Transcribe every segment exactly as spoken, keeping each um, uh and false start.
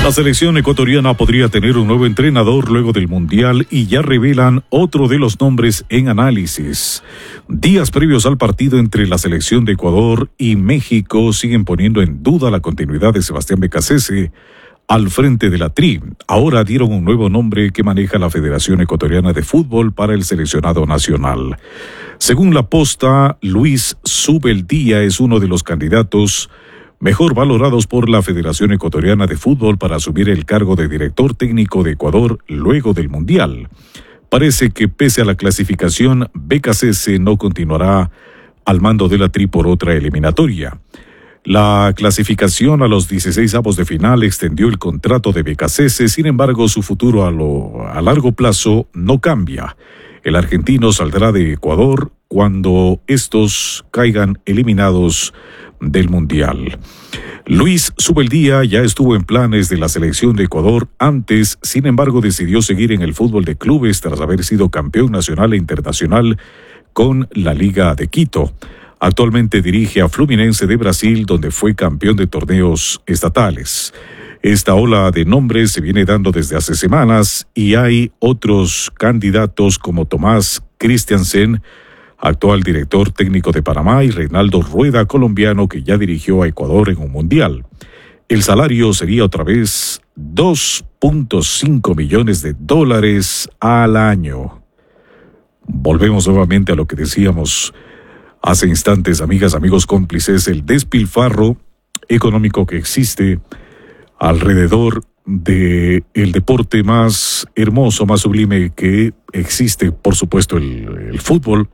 La selección ecuatoriana podría tener un nuevo entrenador luego del Mundial y ya revelan otro de los nombres en análisis. Días previos al partido entre la selección de Ecuador y México siguen poniendo en duda la continuidad de Sebastián Beccacece al frente de la T R I. Ahora dieron un nuevo nombre que maneja la Federación Ecuatoriana de Fútbol para el seleccionado nacional. Según la posta, Luis Zubeldía es uno de los candidatos mejor valorados por la Federación Ecuatoriana de Fútbol para asumir el cargo de director técnico de Ecuador luego del Mundial. Parece que pese a la clasificación, Beccacece no continuará al mando de la T R I por otra eliminatoria. La clasificación a los dieciseisavos de final extendió el contrato de Beccacece, sin embargo su futuro a, lo, a largo plazo no cambia. El argentino saldrá de Ecuador cuando estos caigan eliminados del Mundial. Luis Zubeldía ya estuvo en planes de la selección de Ecuador antes, sin embargo decidió seguir en el fútbol de clubes tras haber sido campeón nacional e internacional con la Liga de Quito. Actualmente dirige a Fluminense de Brasil, donde fue campeón de torneos estatales. Esta ola de nombres se viene dando desde hace semanas y hay otros candidatos como Tomás Christiansen, actual director técnico de Panamá, y Reinaldo Rueda, colombiano, que ya dirigió a Ecuador en un mundial. El salario sería otra vez dos punto cinco millones de dólares al año. Volvemos nuevamente a lo que decíamos hace instantes, amigas, amigos cómplices, el despilfarro económico que existe alrededor de el deporte más hermoso, más sublime que existe, por supuesto, el, el fútbol.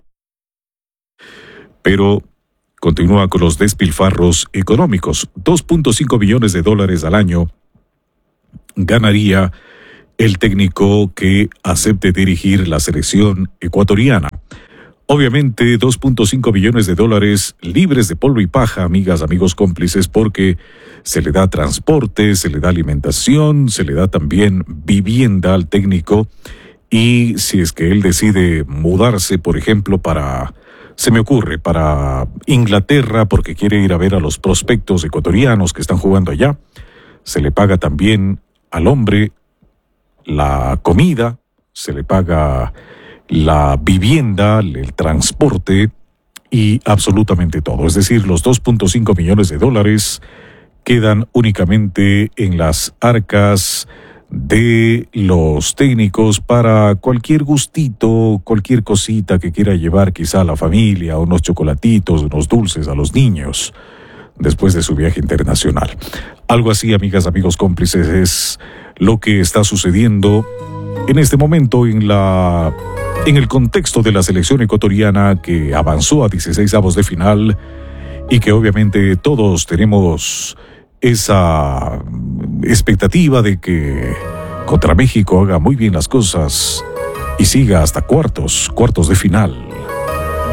Pero continúa con los despilfarros económicos. dos punto cinco millones de dólares al año ganaría el técnico que acepte dirigir la selección ecuatoriana. Obviamente dos punto cinco millones de dólares libres de polvo y paja, amigas, amigos cómplices, porque se le da transporte, se le da alimentación, se le da también vivienda al técnico, y si es que él decide mudarse, por ejemplo, para... Se me ocurre, para Inglaterra, porque quiere ir a ver a los prospectos ecuatorianos que están jugando allá, se le paga también al hombre la comida, se le paga la vivienda, el transporte y absolutamente todo. Es decir, los dos punto cinco millones de dólares quedan únicamente en las arcas de los técnicos para cualquier gustito, cualquier cosita que quiera llevar quizá a la familia, unos chocolatitos, unos dulces a los niños después de su viaje internacional. Algo así, amigas, amigos cómplices, es lo que está sucediendo en este momento en la en el contexto de la selección ecuatoriana, que avanzó a dieciseisavos de final y que obviamente todos tenemos esa expectativa de que contra México haga muy bien las cosas y siga hasta cuartos, cuartos de final.